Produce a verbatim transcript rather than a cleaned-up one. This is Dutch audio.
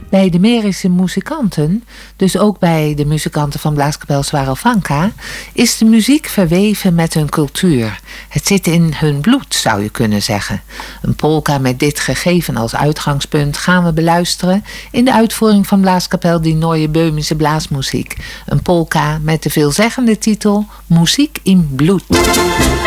Bij de Merische muzikanten, dus ook bij de muzikanten van Blaaskapel Swarowanka, is de muziek verweven met hun cultuur. Het zit in hun bloed, zou je kunnen zeggen. Een polka met dit gegeven als uitgangspunt gaan we beluisteren in de uitvoering van Blaaskapel Die Neue Böhmische Blaasmuziek. Een polka met de veelzeggende titel Muziek in Bloed.